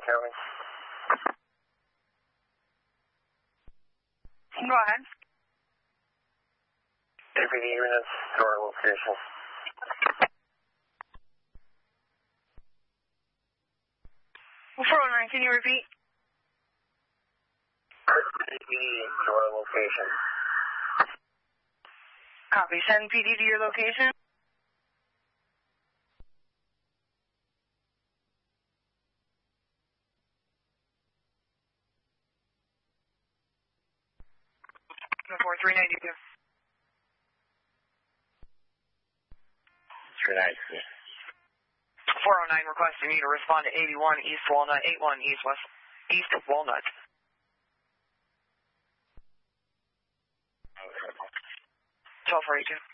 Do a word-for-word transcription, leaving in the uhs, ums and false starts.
Kelly. Go ahead. Deputy units, store location. four oh nine, can you repeat? Deputy store location. Copy. Send P D to your location. four three ninety-two. three ninety-two. four oh nine requesting you to respond to eighty-one East Walnut, eighty-one East West, East Walnut. twelve forty-two.